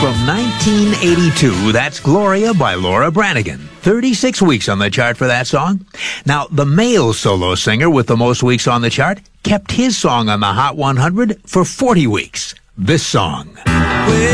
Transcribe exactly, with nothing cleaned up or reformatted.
From nineteen eighty-two, that's Gloria by Laura Branigan. thirty-six weeks on the chart for that song. Now, the male solo singer with the most weeks on the chart kept his song on the Hot one hundred for forty weeks. This song.